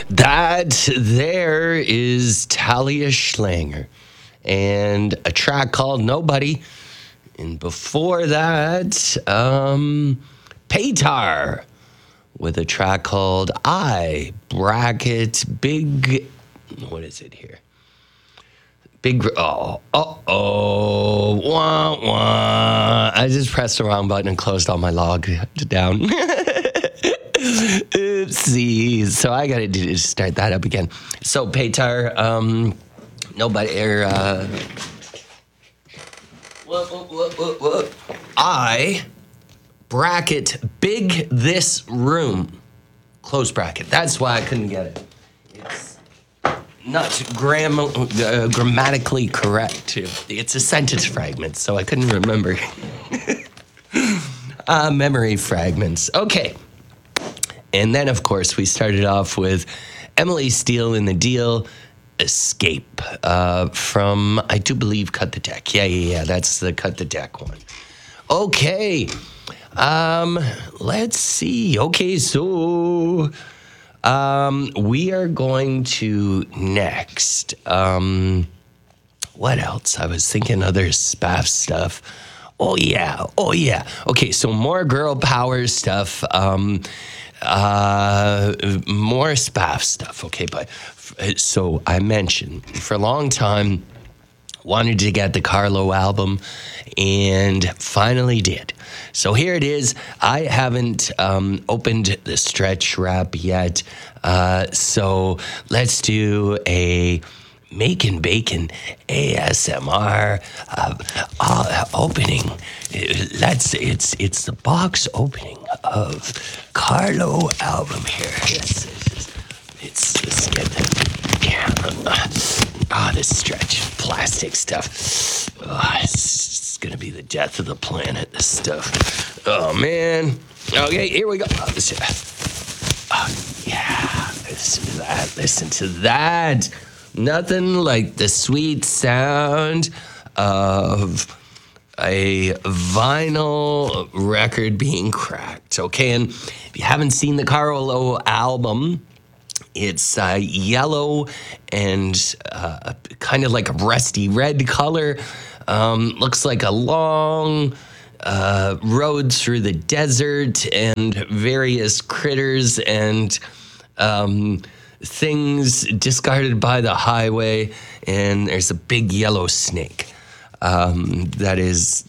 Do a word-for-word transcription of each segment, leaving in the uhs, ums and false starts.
That there is Talia Schlanger and a track called Nobody. And before that, um, Paytar with a track called I, bracket, big, what is it here? Big, oh, uh-oh, wah, wah. I just pressed the wrong button and closed all my log down. Oopsies. So I got to do is start that up again. So Paytar, um, nobody, er, uh, what, what, what, what, what? I, bracket, big this room, close bracket. That's why I couldn't get it. It's not gram- uh, grammatically correct. It's a sentence fragment, so I couldn't remember. uh, memory fragments. Okay. And then, of course, we started off with Emily Steele in the Deal, Escape, uh, from, I do believe, Cut the Deck. Yeah, yeah, yeah, that's the Cut the Deck one. Okay, um, let's see. Okay, so um, we are going to next. Um, what else? I was thinking other spaff stuff. Oh, yeah. Oh, yeah. Okay, so more girl power stuff. Um, uh, more spaff stuff. Okay, but so I mentioned for a long time, wanted to get the Carlo album and finally did. So here it is. I haven't um, opened the stretch wrap yet. Uh, so let's do a Making Bacon A S M R uh, uh, opening. That's it's it's the box opening of Carlo album here. Yes, it's let's get the camera. Ah, oh, this stretch plastic stuff. Oh, it's, it's gonna be the death of the planet. This stuff. Oh man. Okay, here we go. Oh, this, oh yeah. Listen to that. Listen to that. Nothing like the sweet sound of a vinyl record being cracked. Okay, and if you haven't seen the Carlo album, it's uh, yellow and uh, kind of like a rusty red color. Um, looks like a long uh, road through the desert and various critters and um, things discarded by the highway. And there's a big yellow snake um, that is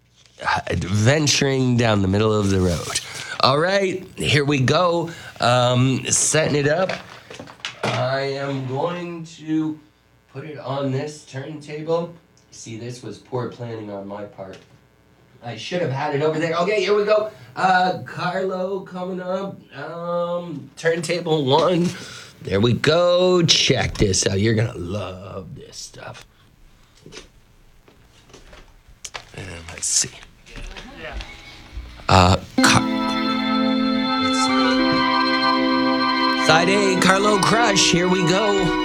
venturing down the middle of the road. All right, here we go. Um, setting it up. I am going to put it on this turntable. See, this was poor planning on my part. I should have had it over there. Okay, here we go. Uh, Carlo coming up. Um, turntable one. There we go. Check this out. You're going to love this stuff. And let's see. Uh, Car- Side A, Carlo Crush, here we go.